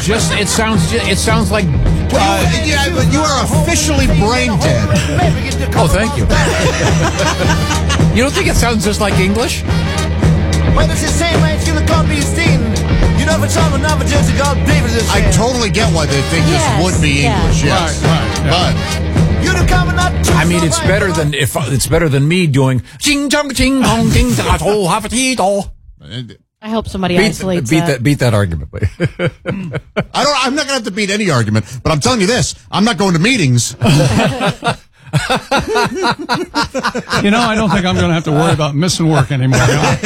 it sounds like. Yeah, but you are officially brain dead. Oh, thank you. You don't think it sounds just like English? I totally get why they think this would be English. Yes, Right. but I mean, it's better than me doing ching chong ching hong ting da ho ha fa ti do. I hope somebody isolates that. Beat that argument, please. I'm not going to have to beat any argument, but I'm telling you this: I'm not going to meetings. I don't think I'm going to have to worry about missing work anymore.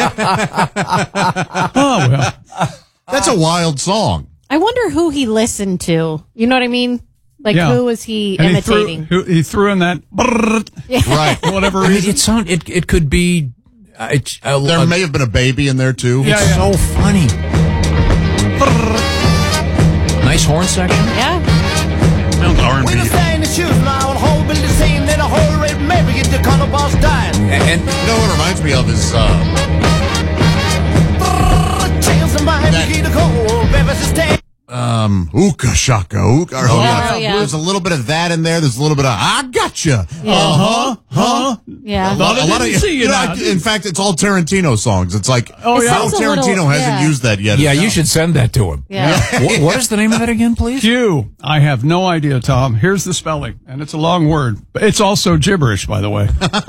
Oh, well. That's a wild song. I wonder who he listened to. You know what I mean? Like, who was he and imitating? He threw in that Right. for whatever reason. It could be. There may have been a baby in there, too. Yeah, It's so funny. Nice horn section. Yeah. R&B. And You know what it reminds me of is Ooka Shaka Ooka. Yeah. There's a little bit of that in there. There's a little bit of I gotcha. Yeah. Thought I didn't see you now. In fact, it's all Tarantino songs. It's like Oh, yeah. how sounds a Tarantino little- hasn't yeah. used that yet. yeah, you should send that to him. Yeah. What is the name of that again, please? Q. I have no idea, Tom. Here's the spelling, and it's a long word. But it's also gibberish, by the way.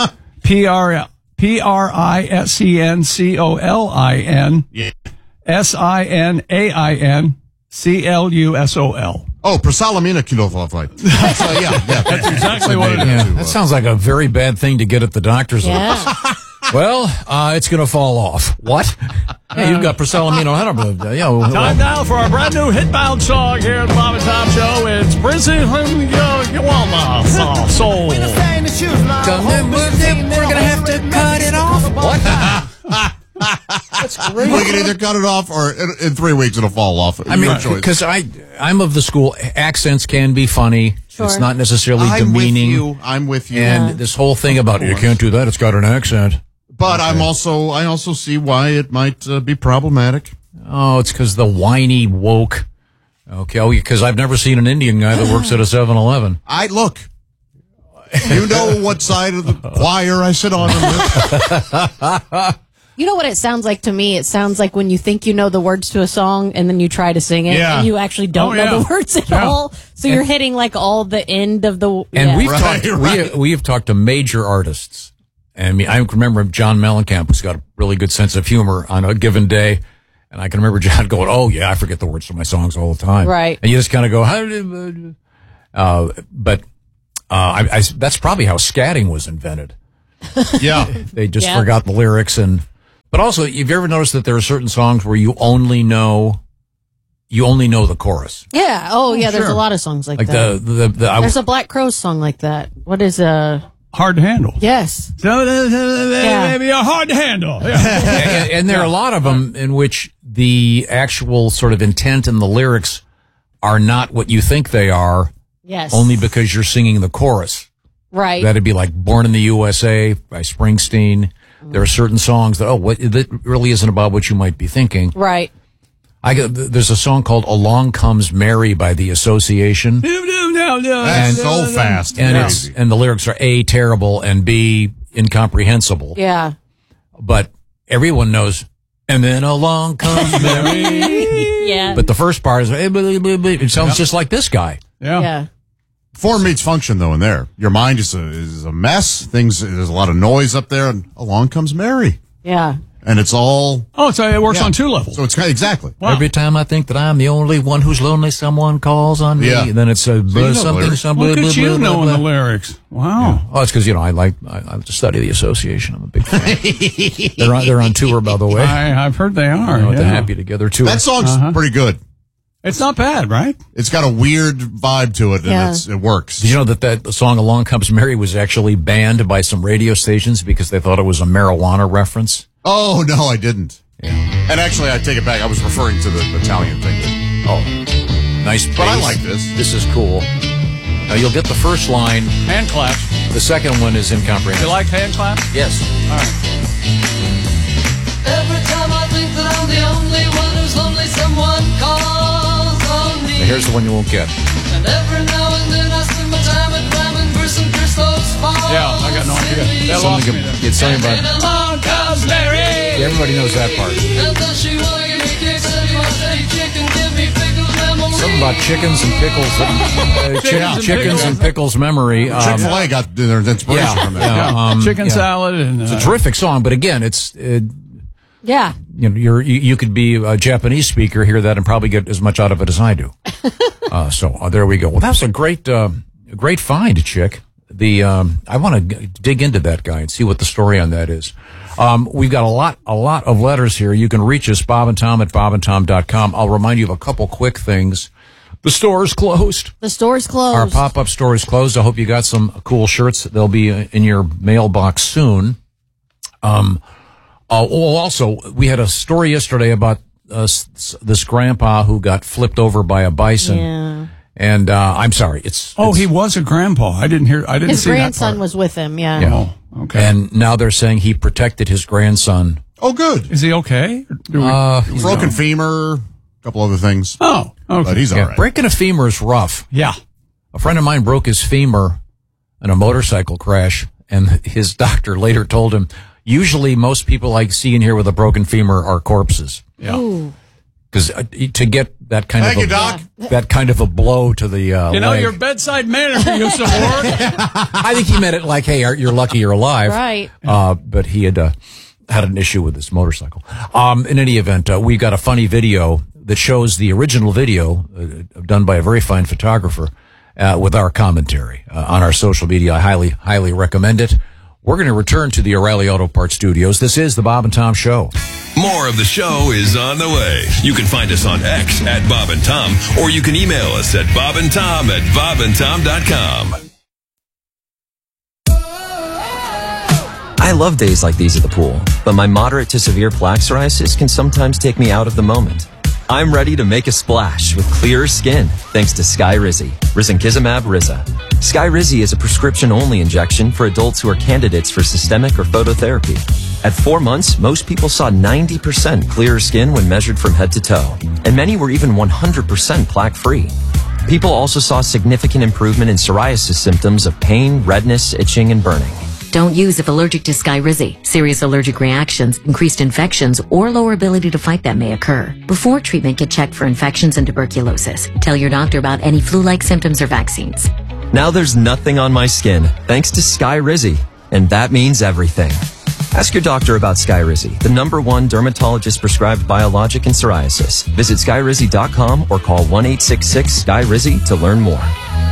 Priscencolin. Yeah. SINAINCLUSOL. Oh, Prasalamina Kiloflight. That's exactly what it is. Yeah, that sounds like a very bad thing to get at the doctor's office. Well, it's going to fall off. What? Hey, you've got Prasalamino. Time now for our brand new hitbound song here at the Bob and Tom Show. It's Priscencolin Soul. We're going to have to cut it off. What? That's great. We can either cut it off or in 3 weeks it'll fall off. I mean, Your choice. because I'm of the school, accents can be funny. Sure. It's not necessarily I'm demeaning. I'm with you. And this whole thing about you can't do that, it's got an accent. But I also see why it might be problematic. Oh, it's because the whiny woke. Okay, because I've never seen an Indian guy that works at a 7-Eleven. Look. You know what side of the choir I sit on in this? You know what it sounds like to me? It sounds like when you think you know the words to a song and then you try to sing it and you actually don't know the words at all. So you're hitting like all the end of the... And we have talked to major artists. And I remember John Mellencamp, who's got a really good sense of humor on a given day. And I can remember John going, oh, yeah, I forget the words to my songs all the time. Right. And you just kind of go, that's probably how scatting was invented. Yeah. They just forgot the lyrics. But also, have you ever noticed that there are certain songs where you only know the chorus? Yeah. Oh, yeah. There's a lot of songs like that. There's a Black Crowes song like that. What is Hard to handle. Yes. Maybe a hard to handle. Yeah. and there are a lot of them in which the actual sort of intent in the lyrics are not what you think they are. Yes. Only because you're singing the chorus. Right. That'd be like Born in the USA by Springsteen. There are certain songs that really isn't about what you might be thinking. Right. There's a song called Along Comes Mary by The Association. That's so fast. And the lyrics are A, terrible, and B, incomprehensible. Yeah. But everyone knows, and then along comes Mary. Yeah. But the first part is, it sounds just like this guy. Yeah. Form meets function, though, in there. Your mind is a mess. There's a lot of noise up there, and along comes Mary. Yeah. And it's all... Oh, so it works on two levels. So it's exactly. Wow. Every time I think that I'm the only one who's lonely, someone calls on me. Yeah. And then it's something. Look at you knowing the lyrics. Wow. Yeah. Oh, it's because, I like to study the Association. I'm a big fan. they're on tour, by the way. I've heard they are. The Happy Together tour. That song's pretty good. It's not bad, right? It's got a weird vibe to it, and it works. Did you know that song Along Comes Mary was actually banned by some radio stations because they thought it was a marijuana reference? Oh, no, I didn't. Yeah. And actually, I take it back. I was referring to the Italian thing. Oh, nice bass. But I like this. This is cool. Now, you'll get the first line. Hand claps. The second one is incomprehensible. You like hand claps? Yes. All right. Every time I think that I'm the only one who's lonely, someone calls on me. Here's the one you won't get. And every now and then I spend my time at climbing for some crystals fall. Yeah, I got no idea. That lost me there. It's something about. Along comes Mary. Yeah, everybody knows that part. And then she wanna give me kicks and you wanna say chicken, give me pickles, memory. Something about chickens and pickles. Chickens and pickles memory. Chick-fil-A got their inspiration from that. Chicken salad and it's a terrific song, but again, it's Yeah. you know you could be a Japanese speaker, hear that, and probably get as much out of it as I do. So there we go. Well, that was a great find, Chick. I want to dig into that guy and see what the story on that is. We've got a lot of letters here. You can reach us, Bob and Tom at bobandtom.com. I'll remind you of a couple quick things. The store is closed. The store's closed. Our pop-up store is closed. I hope you got some cool shirts. They'll be in your mailbox soon. Also, we had a story yesterday about this grandpa who got flipped over by a bison. Yeah. And I'm sorry. he was a grandpa. I didn't see that part. His grandson was with him, yeah. Oh, okay. And now they're saying he protected his grandson. Oh, good. Is he okay? Broken femur, a couple other things. Oh, okay. But he's all right. Breaking a femur is rough. Yeah. A friend of mine broke his femur in a motorcycle crash, and his doctor later told him, usually most people I see in here with a broken femur are corpses. Yeah. Because to get that kind Thank you, Doc. that kind of a blow to the leg. Your bedside manner can use some work. I think he meant it like, hey, you're lucky you're alive. Right. But he had an issue with his motorcycle. In any event, we got a funny video that shows the original video done by a very fine photographer with our commentary on our social media. I highly recommend it. We're going to return to the O'Reilly Auto Parts studios. This is the Bob and Tom Show. More of the show is on the way. You can find us on X at Bob and Tom, or you can email us at bobandtom@bobandtom.com. I love days like these at the pool, but my moderate to severe plaque psoriasis can sometimes take me out of the moment. I'm ready to make a splash with clearer skin thanks to Skyrizi, risankizumab Riza. Skyrizi is a prescription-only injection for adults who are candidates for systemic or phototherapy. At 4 months, most people saw 90% clearer skin when measured from head to toe, and many were even 100% plaque-free. People also saw significant improvement in psoriasis symptoms of pain, redness, itching, and burning. Don't use if allergic to Skyrizi. Serious allergic reactions, increased infections, or lower ability to fight them may occur. Before treatment, get checked for infections and tuberculosis. Tell your doctor about any flu-like symptoms or vaccines. Now there's nothing on my skin thanks to Skyrizi, and that means everything. Ask your doctor about Skyrizi, the #1 dermatologist-prescribed biologic in psoriasis. Visit Skyrizi.com or call 1-866-SKY-RIZI to learn more.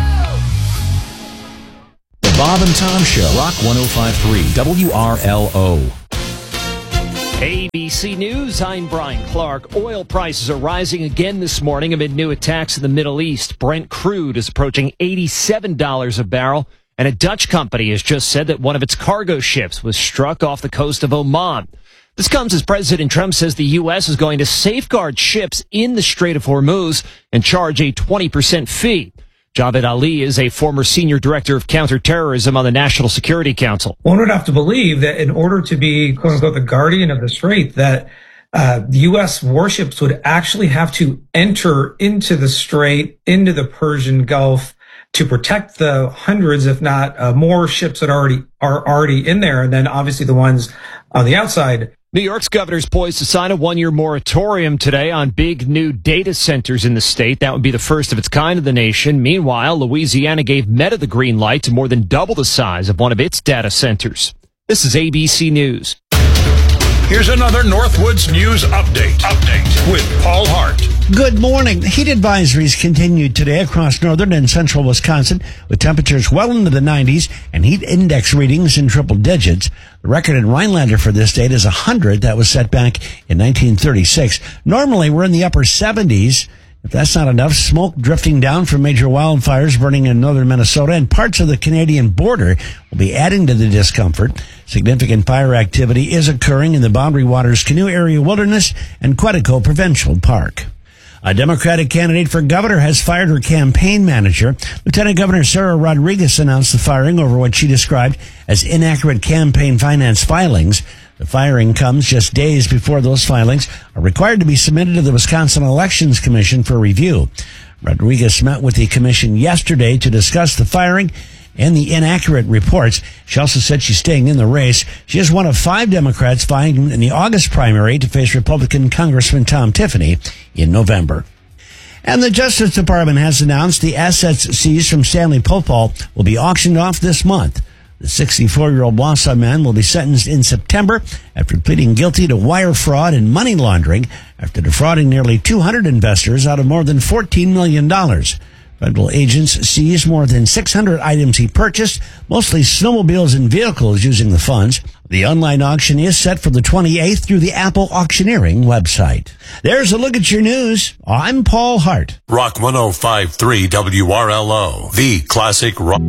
The Bob and Tom Show, Rock 105.3, WRLO. ABC News, I'm Brian Clark. Oil prices are rising again this morning amid new attacks in the Middle East. Brent crude is approaching $87 a barrel, and a Dutch company has just said that one of its cargo ships was struck off the coast of Oman. This comes as President Trump says the U.S. is going to safeguard ships in the Strait of Hormuz and charge a 20% fee. Javed Ali is a former senior director of counterterrorism on the National Security Council. One would have to believe that in order to be, quote unquote, the guardian of the strait, that U.S. warships would actually have to enter into the strait, into the Persian Gulf, to protect the hundreds, if not more, ships that are already in there, and then obviously the ones on the outside. New York's governor's poised to sign a one-year moratorium today on big new data centers in the state. That would be the first of its kind in the nation. Meanwhile, Louisiana gave Meta the green light to more than double the size of one of its data centers. This is ABC News. Here's another Northwoods News update with Paul Hart. Good morning. Heat advisories continued today across northern and central Wisconsin with temperatures well into the 90s and heat index readings in triple digits. The record in Rhinelander for this date is 100. That was set back in 1936. Normally, we're in the upper 70s. If that's not enough, smoke drifting down from major wildfires burning in northern Minnesota and parts of the Canadian border will be adding to the discomfort. Significant fire activity is occurring in the Boundary Waters Canoe Area Wilderness and Quetico Provincial Park. A Democratic candidate for governor has fired her campaign manager. Lieutenant Governor Sarah Rodriguez announced the firing over what she described as inaccurate campaign finance filings. The firing comes just days before those filings are required to be submitted to the Wisconsin Elections Commission for review. Rodriguez met with the commission yesterday to discuss the firing and the inaccurate reports. She also said she's staying in the race. She is one of 5 Democrats vying in the August primary to face Republican Congressman Tom Tiffany in November. And the Justice Department has announced the assets seized from Stanley Popal will be auctioned off this month. The 64-year-old Wausau man will be sentenced in September after pleading guilty to wire fraud and money laundering after defrauding nearly 200 investors out of more than $14 million. Federal agents seized more than 600 items he purchased, mostly snowmobiles and vehicles using the funds. The online auction is set for the 28th through the Apple Auctioneering website. There's a look at your news. I'm Paul Hart. Rock 105.3 WRLO, the classic rock.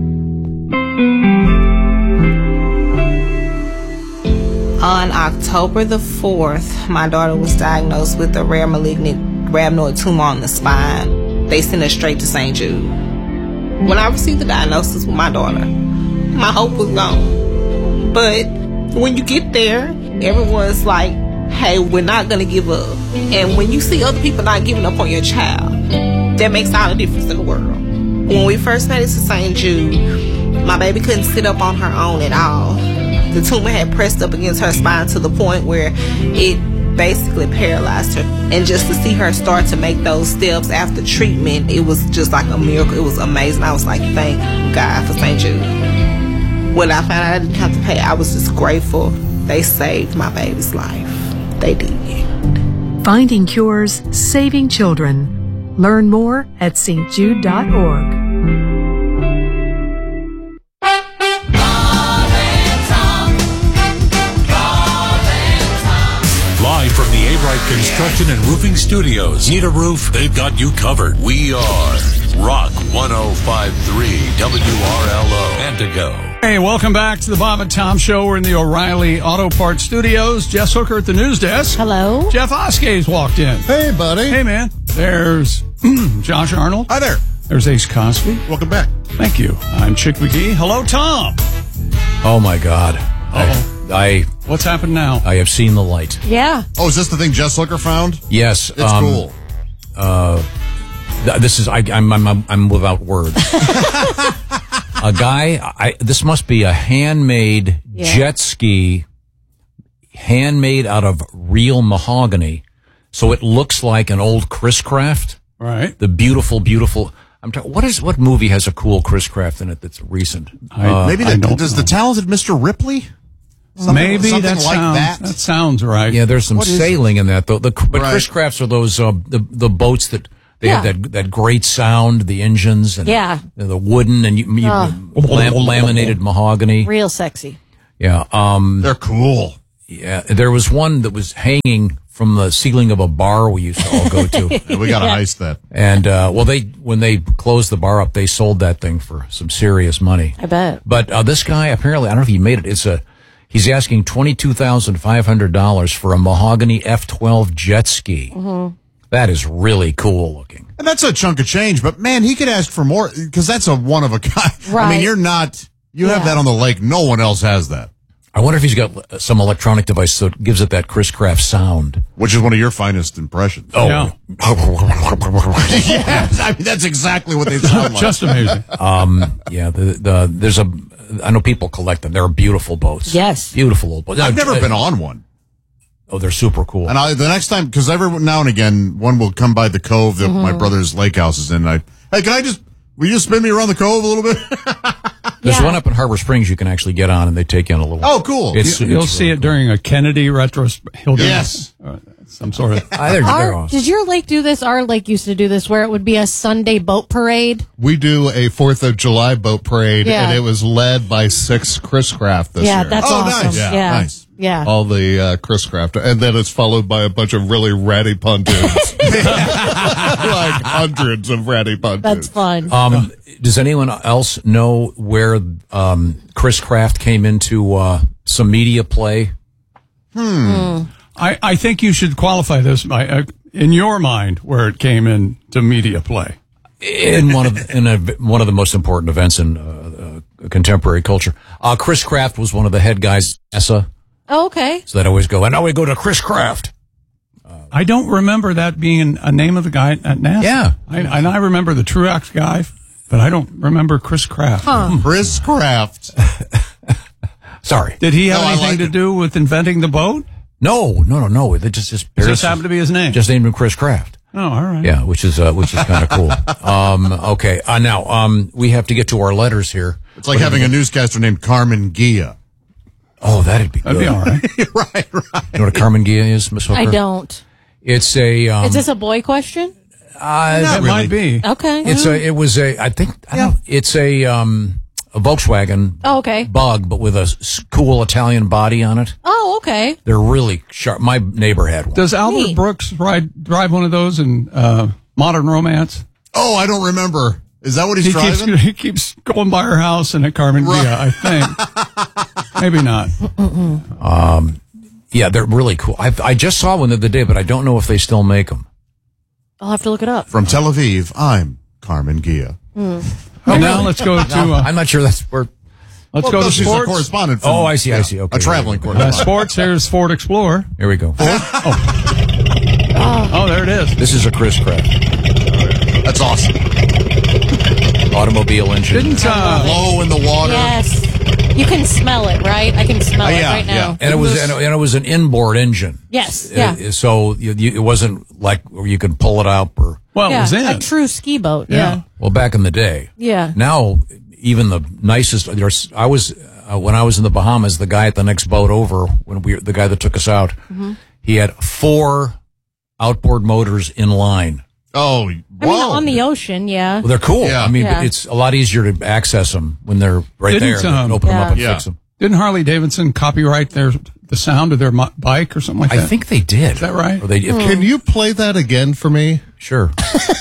On October the 4th, my daughter was diagnosed with a rare malignant rhabdoid tumor on the spine. They sent her straight to St. Jude. When I received the diagnosis with my daughter, my hope was gone. But when you get there, everyone's like, hey, we're not going to give up. And when you see other people not giving up on your child, that makes all the difference in the world. When we first made it to St. Jude, my baby couldn't sit up on her own at all. The tumor had pressed up against her spine to the point where it basically paralyzed her. And just to see her start to make those steps after treatment, it was just like a miracle. It was amazing. I was like, thank God for St. Jude. When I found out I didn't have to pay, I was just grateful. They saved my baby's life. They did. Finding cures, saving children. Learn more at stjude.org. Live from the A-Bright Construction and Roofing Studios. Need a roof? They've got you covered. We are Rock 105.3 WRLO. And to go. Hey, welcome back to the Bob and Tom Show. We're in the O'Reilly Auto Parts Studios. Jess Hooker at the news desk. Hello. Jeff Oskay's walked in. Hey, buddy. Hey, man. There's Josh Arnold. Hi there. There's Ace Cosby. Welcome back. Thank you. I'm Chick McGee. Hello, Tom. Oh, my God. What's happened now? I have seen the light. Yeah. Oh, is this the thing Jess Hooker found? Yes. It's cool. This is I'm without words. A guy. This must be a handmade jet ski, handmade out of real mahogany, so it looks like an old Chris Craft. Right. The beautiful. What movie has a cool Chris Craft in it that's recent? Does the talented Mr. Ripley? Something That sounds right. Yeah, there's some sailing in that though. But Chris Crafts are those the boats that they have that great sound, the engines, and the wooden and laminated mahogany, real sexy. Yeah, they're cool. Yeah, there was one that was hanging from the ceiling of a bar we used to all go to. We got to heist that. And when they closed the bar up, they sold that thing for some serious money. I bet. But this guy apparently, I don't know if he made it. He's asking $22,500 for a mahogany F-12 jet ski. Mm-hmm. That is really cool looking. And that's a chunk of change, but man, he could ask for more because that's a one of a kind. Right. I mean, you have that on the lake. No one else has that. I wonder if he's got some electronic device that gives it that Chris Craft sound. Which is one of your finest impressions. Oh. Yeah. I mean, that's exactly what they sound like. Just amazing. I know people collect them. They're beautiful boats. Yes. Beautiful old boats. I've never been on one. Oh, they're super cool. And the next time, because every now and again, one will come by the cove that my brother's lake house is in. Will you just spin me around the cove a little bit? There's one up in Harbor Springs you can actually get on, and they take you on a little. Oh, cool! You'll see it during a Kennedy retrospect. Yes, some sort of. They're awesome. Did your lake do this? Our lake used to do this, where it would be a Sunday boat parade. We do a 4th of July boat parade, and it was led by 6 Chris Craft this year. Yeah, that's awesome. Nice. Yeah, nice. Yeah. All the Chris Craft. And then it's followed by a bunch of really ratty pontoons. Like hundreds of ratty pontoons. That's fun. Does anyone else know where Chris Craft came into some media play? I think you should qualify this by, in your mind, where it came into media play. In one of the most important events in contemporary culture. Chris Craft was one of the head guys at NASA. Oh, okay. So that always go, and now we go to Chris Kraft. I don't remember that being a name of the guy at NASA. Yeah. I remember the Truax guy, but I don't remember Chris Kraft. Chris Kraft. Sorry. Did he have anything to do with inventing the boat? No. It just happened to be his name. Just named him Chris Kraft. Oh, all right. Yeah, which is kind of cool. Okay. Now, we have to get to our letters here. It's like having a newscaster named Carmen Gia. Oh, that'd be good. That'd be all right. right. You know what a Carmen Gia is, Miss Hooker? I don't. It's a. Is this a boy question? It might be. Okay. It's it's a Volkswagen Oh, okay. Bug, but with a cool Italian body on it. Oh, okay. They're really sharp. My neighbor had one. Does Albert Brooks drive one of those in Modern Romance? Oh, I don't remember. Is that what he's driving? He keeps going by her house in a Carmen Gia, I think. Maybe not. Yeah, they're really cool. I just saw one the other day, but I don't know if they still make them. I'll have to look it up. From Tel Aviv, I'm Carmen Gia. Now let's go to... I'm not sure that's where... Let's go to she's sports. a correspondent. From, I see. Okay. A traveling correspondent. Sports, here's Ford Explorer. Here we go. Oh, there it is. This is a Chris Kraft. That's awesome. Automobile engine. Didn't blow in the water. Yes. You can smell it, right? I can smell it right now. And it was an inboard engine. Yes. Yeah. So it wasn't like where you could pull it out or. Well, it was in a true ski boat. Yeah. Well, back in the day. Yeah. Now, even the nicest. I was when I was in the Bahamas. The guy at the next boat over, the guy that took us out, he had 4 outboard motors in line. Oh, I mean, on the ocean, yeah. Well, they're cool. Yeah. I mean, it's a lot easier to access them when they're right there. And open them up and fix them. Didn't Harley Davidson copyright the sound of their bike or something like that? I think they did. Is that right? Or Can you play that again for me? Sure.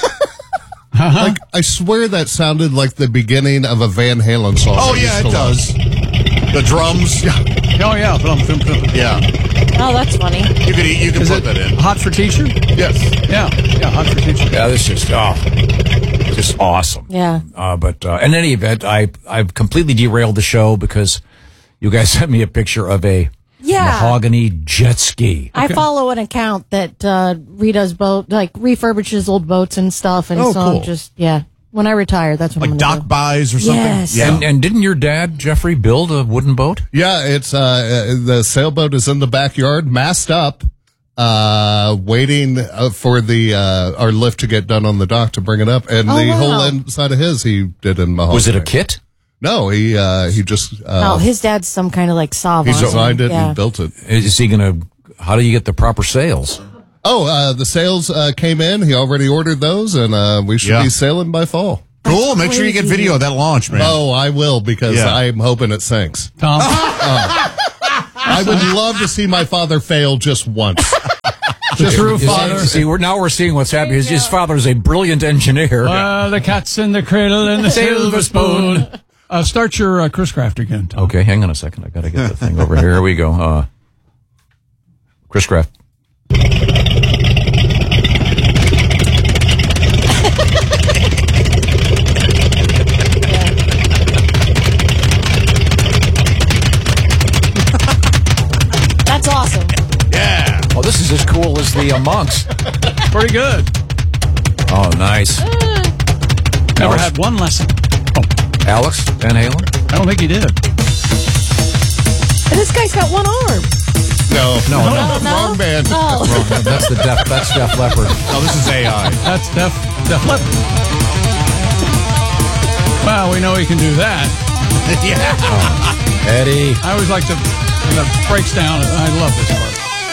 Like, I swear that sounded like the beginning of a Van Halen song. Oh, yeah, it does. The drums. Oh, yeah. Yeah. Oh, that's funny. You can put that in. Hot for Teacher? Yes. Yeah, Hot for Teacher. Yeah, this is just awesome. Yeah. But in any event, I've completely derailed the show because you guys sent me a picture of a mahogany jet ski. I follow an account that redoes refurbishes old boats and stuff, and cool. When I retire, that's what I'm like going to dock do. buys or something. Yes. Yeah. And didn't your dad, Jeffrey, build a wooden boat? Yeah, it's the sailboat is in the backyard, mast up, waiting for our lift to get done on the dock to bring it up. And the whole inside of his, he did in mahogany. Was it a kit? No, he just. His dad's some kind of like savant. He designed it and built it. Is he going to? How do you get the proper sails? Oh, the sails came in. He already ordered those, and we should be sailing by fall. Cool. Make sure you get video of that launch, man. Oh, I will, because I'm hoping it sinks. Tom? I would love to see my father fail just once. True father. See, we're seeing what's happening. His father is a brilliant engineer. The cat's in the cradle and the silver spoon. Start your Chris Kraft again, Tom. Okay, hang on a second. I got to get the thing over here. Here we go. Chris Kraft. That's awesome. Yeah. Oh, this is as cool as the monks. Pretty good. Oh, nice. Never had one lesson. Alex Van Halen? I don't think he did. And this guy's got one arm. No. Wrong band. Oh. That's Def Leppard. No, this is AI. That's Def Leppard. Well, we know he can do that. Yeah. Eddie. I always like when it breaks down. I love this part.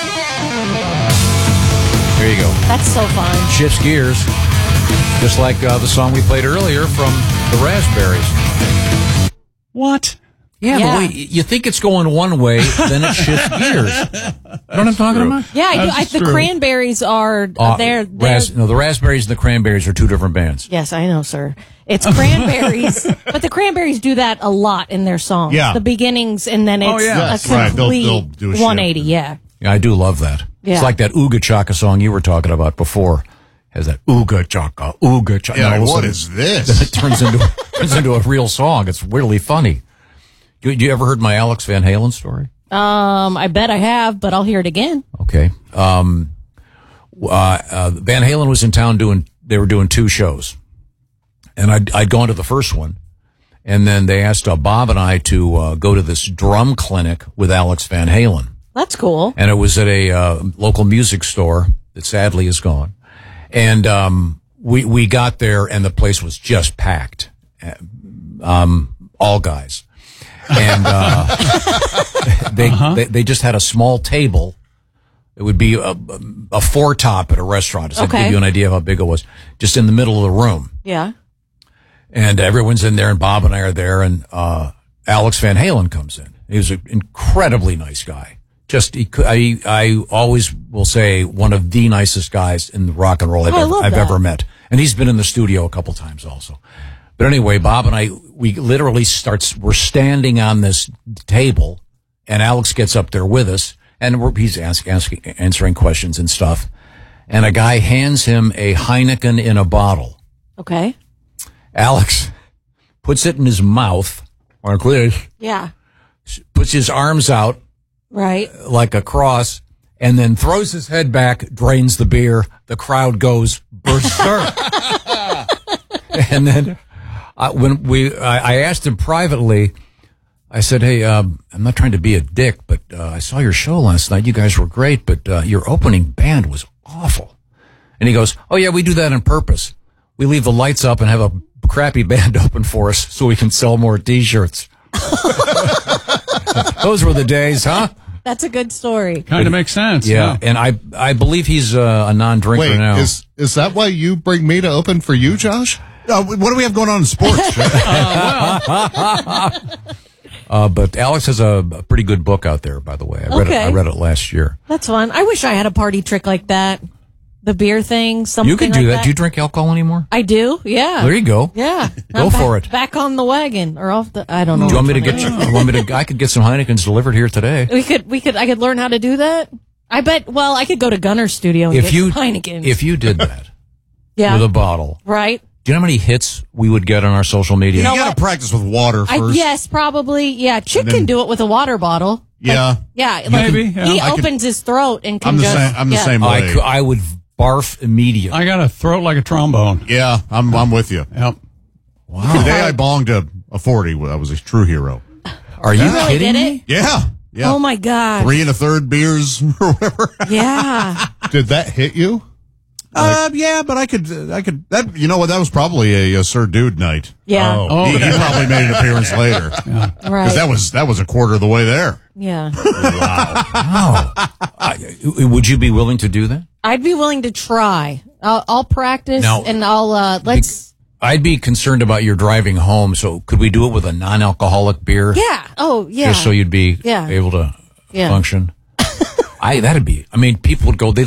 Here you go. That's so fun. Shifts gears. Just like the song we played earlier from the Raspberries. What? Yeah, the way you think it's going one way, then it shifts gears. You know what I'm talking about? Yeah, I do. The Cranberries are they're the Raspberries and the Cranberries are 2 different bands. Yes, I know, sir. It's Cranberries, but the Cranberries do that a lot in their songs. Yeah. The beginnings, and then it's a Right. complete They'll do a 180. shift. Yeah. Yeah, I do love that. Yeah. It's like that Ooga Chaka song you were talking about before. Has that Ooga Chaka, Ooga Chaka. Yeah, All of a what sudden, is this? Then it turns into a real song. It's really funny. You ever heard my Alex Van Halen story? I bet I have, but I'll hear it again. Okay. Van Halen was in town they were doing 2 shows. And I'd gone to the first one. And then they asked Bob and I to go to this drum clinic with Alex Van Halen. That's cool. And it was at a local music store that sadly is gone. And we got there, and the place was just packed. All guys. And they just had a small table. It would be a 4-top at a restaurant. Just to give you an idea of how big it was. Just in the middle of the room. Yeah. And everyone's in there, and Bob and I are there, and Alex Van Halen comes in. He was an incredibly nice guy. I always will say one of the nicest guys in rock and roll I've ever met. And he's been in the studio a couple times also. But anyway, Bob and I, we literally we're standing on this table, and Alex gets up there with us, and he's answering questions and stuff. And a guy hands him a Heineken in a bottle. Okay. Alex puts it in his mouth, or yeah, puts his arms out, right, like a cross, and then throws his head back, drains the beer. The crowd goes berserk. And then I asked him privately, I said, "Hey, I'm not trying to be a dick, but I saw your show last night. You guys were great, but your opening band was awful." And he goes, "Oh yeah, we do that on purpose. We leave the lights up and have a crappy band open for us so we can sell more T-shirts." Those were the days, huh? That's a good story. Kind of makes sense. Yeah, and I believe he's a non-drinker now. Is that why you bring me to open for you, Josh? What do we have going on in sports? But Alex has a pretty good book out there, by the way. I read it last year. That's fun. I wish I had a party trick like that. The beer thing, something you could do like that. Do you drink alcohol anymore? I do, yeah. There you go. Yeah. Go for it. Back on the wagon, or off the, I don't know. Do you want me to get I could get some Heinekens delivered here today. I could learn how to do that. I bet, I could go to Gunner's studio and get some Heinekens. If you did that yeah. with a bottle. Right. Do you know how many hits we would get on our social media? You got to practice with water first. Yes, probably. Yeah, Chick can do it with a water bottle. Yeah. Yeah. Maybe. He opens his throat and can I'm the same way. I would barf immediately. I got a throat like a trombone. Yeah, I'm with you. Yep. Wow. Today I bonged a 40. I was a true hero. Are you really kidding me? Yeah. Yeah. Oh my God. 3 1/3 beers or whatever. Yeah. Did that hit you? Yeah, but I could. That you know what? That was probably a Sir Dude night. Yeah. Oh, he probably made an appearance later. Yeah. Right. Because that was a quarter of the way there. Yeah. Wow. Would you be willing to do that? I'd be willing to try. I'll practice and I'll let's. I'd be concerned about your driving home. So could we do it with a non-alcoholic beer? Yeah. Oh, yeah. Just so you'd be able to function. People would go.